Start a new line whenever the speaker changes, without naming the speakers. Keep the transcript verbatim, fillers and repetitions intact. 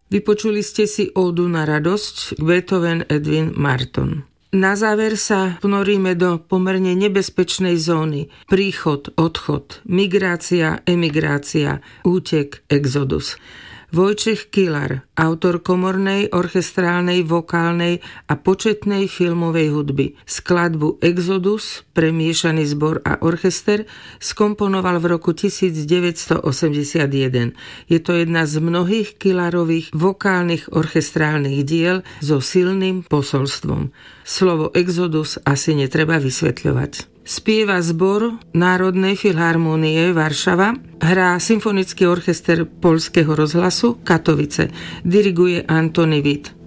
Vypočuli ste si Ódu na radosť, Beethoven, Edwin Marton. Na záver sa ponoríme do pomerne nebezpečnej zóny. Príchod, odchod, migrácia, emigrácia, útek, exodus. Wojciech Kilar, autor komornej, orchestrálnej, vokálnej a početnej filmovej hudby. Skladbu Exodus pre miešaný zbor a orchester skomponoval v roku devätnásťstoosemdesiatjeden. Je to jedna z mnohých Kilarových vokálnych orchestrálnych diel so silným posolstvom. Slovo Exodus asi netreba vysvetľovať. Spieva zbor Národnej filharmónie Varšava, hrá symfonický orchester Poľského rozhlasu Katovice, diriguje Antoni Witt.